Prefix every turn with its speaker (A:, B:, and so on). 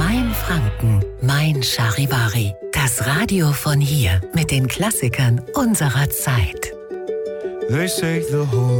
A: Main-Franken, Mein Charivari. Das Radio von hier mit den Klassikern unserer Zeit.
B: They say the whole